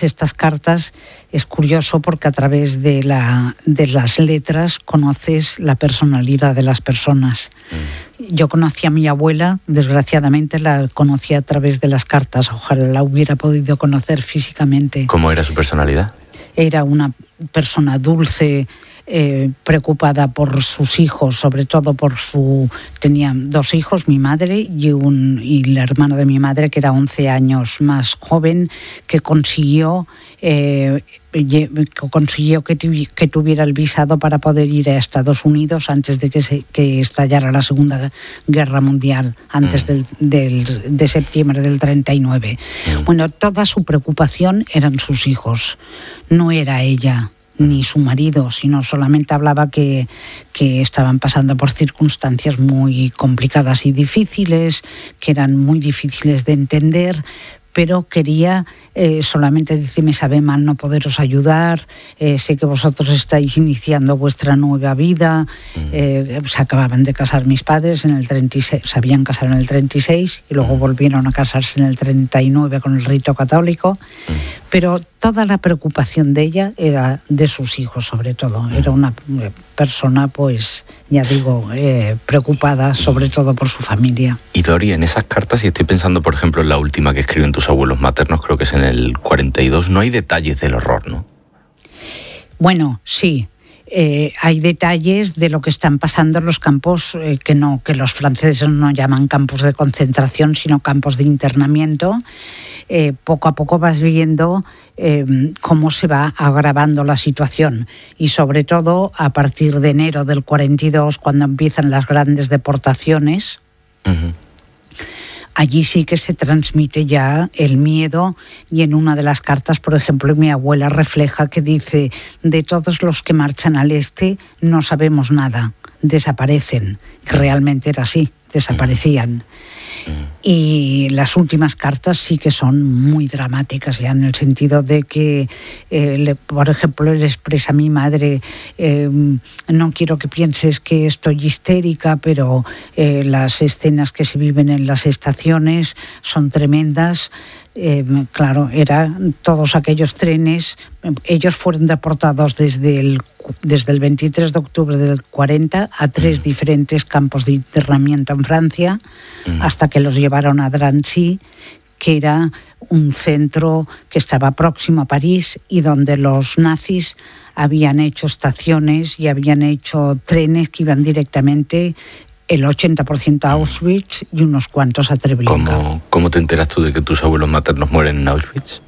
todas estas cartas es curioso porque a través de las letras conoces la personalidad de las personas. Yo conocí a mi abuela, desgraciadamente la conocí a través de las cartas, ojalá la hubiera podido conocer físicamente. ¿Cómo era su personalidad? Era una persona dulce, preocupada por sus hijos, sobre todo tenía 2 hijos, mi madre y el hermano de mi madre, que era 11 años más joven, que consiguió que tuviera el visado para poder ir a Estados Unidos antes de que estallara la Segunda Guerra Mundial, antes de septiembre del 39. Bueno, toda su preocupación eran sus hijos, no era ella ni su marido, sino solamente hablaba que estaban pasando por circunstancias muy complicadas y difíciles, que eran muy difíciles de entender, pero quería solamente decir: me sabe mal no poderos ayudar, sé que vosotros estáis iniciando vuestra nueva vida. Se acababan de casar mis padres en el 36, se habían casado en el 36 y luego volvieron a casarse en el 39 con el rito católico, pero toda la preocupación de ella era de sus hijos, sobre todo. Era una persona, pues, ya digo, preocupada sobre todo por su familia. Y Dori, en esas cartas, y estoy pensando, por ejemplo, en la última que escriben tus abuelos maternos, creo que es en el 42, no hay detalles del horror, ¿no? Bueno, sí. Hay detalles de lo que están pasando en los campos, que los franceses no llaman campos de concentración, sino campos de internamiento. Poco a poco vas viendo cómo se va agravando la situación, y sobre todo a partir de enero del 42, cuando empiezan las grandes deportaciones. Allí sí que se transmite ya el miedo, y en una de las cartas, por ejemplo, mi abuela refleja que dice: de todos los que marchan al este no sabemos nada, desaparecen. Realmente era así, desaparecían. Y las últimas cartas sí que son muy dramáticas, ya en el sentido de que, por ejemplo, le expresa a mi madre: no quiero que pienses que estoy histérica, pero las escenas que se viven en las estaciones son tremendas. Claro, eran todos aquellos trenes. Ellos fueron deportados desde el 23 de octubre del 40 a 3 diferentes campos de internamiento en Francia, hasta que los llevaron a Drancy, que era un centro que estaba próximo a París y donde los nazis habían hecho estaciones y habían hecho trenes que iban directamente, el 80% a Auschwitz y unos cuantos a Treblinka. ¿Cómo te enteras tú de que tus abuelos maternos mueren en Auschwitz?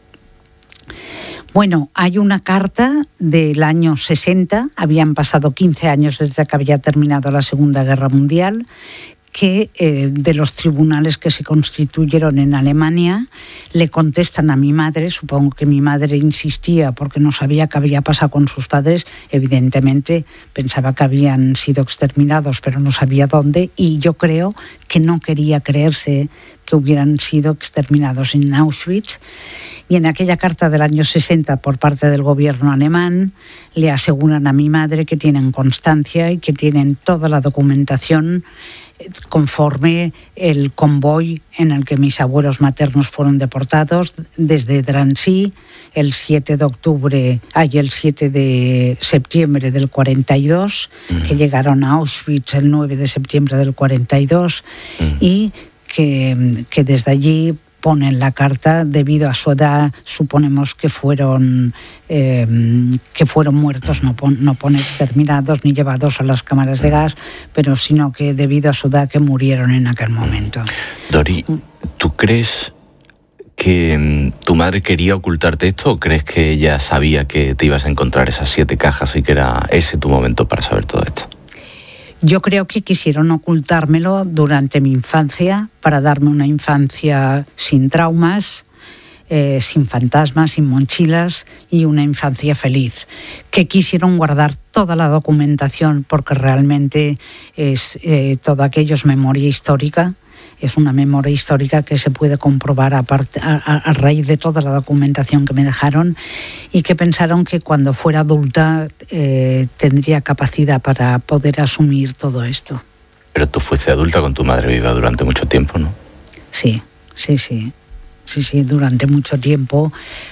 Bueno, hay una carta del año 60, habían pasado 15 años desde que había terminado la Segunda Guerra Mundial, que de los tribunales que se constituyeron en Alemania le contestan a mi madre. Supongo que mi madre insistía porque no sabía qué había pasado con sus padres. Evidentemente pensaba que habían sido exterminados, pero no sabía dónde, y yo creo que no quería creerse que hubieran sido exterminados en Auschwitz. Y en aquella carta del año 60 por parte del gobierno alemán le aseguran a mi madre que tienen constancia y que tienen toda la documentación conforme el convoy en el que mis abuelos maternos fueron deportados desde Drancy el 7 de septiembre del 42, que llegaron a Auschwitz el 9 de septiembre del 42, y que desde allí ponen la carta: debido a su edad suponemos que fueron muertos, no pone exterminados ni llevados a las cámaras de gas, pero sino que debido a su edad que murieron en aquel momento. Dori, ¿tú crees que tu madre quería ocultarte esto, o crees que ella sabía que te ibas a encontrar esas 7 cajas y que era ese tu momento para saber todo esto? Yo creo que quisieron ocultármelo durante mi infancia, para darme una infancia sin traumas, sin fantasmas, sin mochilas, y una infancia feliz. Que quisieron guardar toda la documentación, porque realmente todo aquello es memoria histórica. Es una memoria histórica que se puede comprobar a raíz de toda la documentación que me dejaron, y que pensaron que cuando fuera adulta tendría capacidad para poder asumir todo esto. Pero tú fuiste adulta con tu madre viva durante mucho tiempo, ¿no? Sí, durante mucho tiempo.